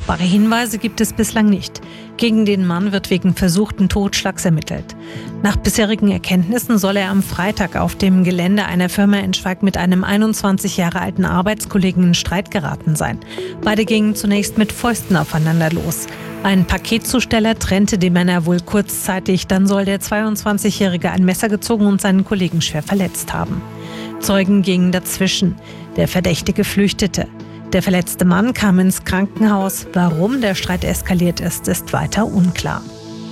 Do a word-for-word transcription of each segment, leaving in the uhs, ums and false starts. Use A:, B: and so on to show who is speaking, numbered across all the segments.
A: Brauchbare Hinweise gibt es bislang nicht. Gegen den Mann wird wegen versuchten Totschlags ermittelt. Nach bisherigen Erkenntnissen soll er am Freitag auf dem Gelände einer Firma in Schweig mit einem einundzwanzig Jahre alten Arbeitskollegen in Streit geraten sein. Beide gingen zunächst mit Fäusten aufeinander los. Ein Paketzusteller trennte die Männer wohl kurzzeitig, dann soll der zweiundzwanzigjährige ein Messer gezogen und seinen Kollegen schwer verletzt haben. Zeugen gingen dazwischen. Der Verdächtige flüchtete. Der verletzte Mann kam ins Krankenhaus. Warum der Streit eskaliert ist, ist weiter unklar.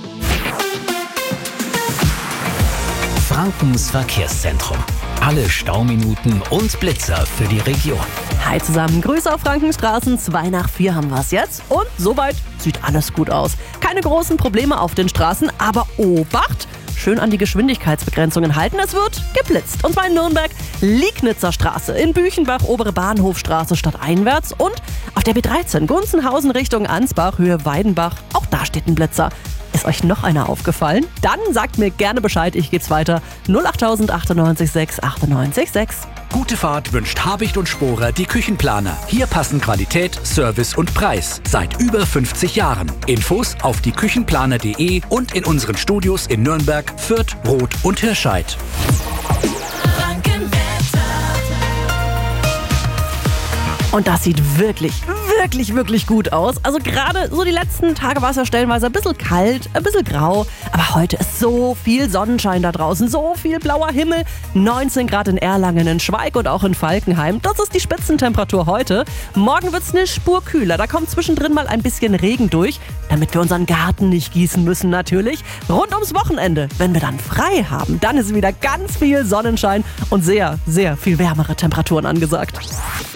B: Frankens Verkehrszentrum. Alle Stauminuten und Blitzer für die Region.
C: Hi zusammen, Grüße auf Frankenstraßen. Zwei nach vier haben wir es jetzt. Und soweit sieht alles gut aus. Keine großen Probleme auf den Straßen, aber Obacht! Schön an die Geschwindigkeitsbegrenzungen halten. Es wird geblitzt. Und zwar in Nürnberg, Liegnitzer Straße, in Büchenbach, Obere Bahnhofstraße stadteinwärts und auf der B dreizehn Gunzenhausen Richtung Ansbach, Höhe Weidenbach. Auch da steht ein Blitzer. Ist euch noch einer aufgefallen? Dann sagt mir gerne Bescheid, ich geb's weiter. null acht null null achtundneunzig sechs achtundneunzig sechs.
B: Gute Fahrt wünscht Habicht und Sporer die Küchenplaner. Hier passen Qualität, Service und Preis. Seit über fünfzig Jahren. Infos auf die küchenplaner punkt de und in unseren Studios in Nürnberg, Fürth, Roth und Hirscheid.
C: Und das sieht wirklich, wirklich, wirklich gut aus. Also gerade so die letzten Tage war es ja stellenweise ein bisschen kalt, ein bisschen grau. Aber heute ist so viel Sonnenschein da draußen, so viel blauer Himmel. neunzehn Grad in Erlangen, in Schweig und auch in Falkenheim. Das ist die Spitzentemperatur heute. Morgen wird es eine Spur kühler. Da kommt zwischendrin mal ein bisschen Regen durch, damit wir unseren Garten nicht gießen müssen natürlich. Rund ums Wochenende, wenn wir dann frei haben, dann ist wieder ganz viel Sonnenschein und sehr, sehr viel wärmere Temperaturen angesagt.